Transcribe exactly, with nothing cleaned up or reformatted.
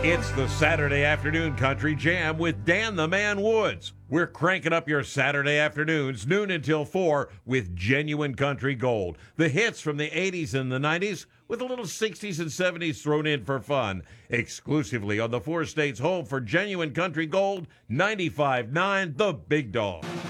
It's the Saturday Afternoon Country Jam with Dan the Man Woods. We're cranking up your Saturday afternoons, noon until four, with genuine country gold. The hits from the eighties and the nineties, with a little sixties and seventies thrown in for fun. Exclusively on the four states home for genuine country gold, ninety-five point nine The Big Dog.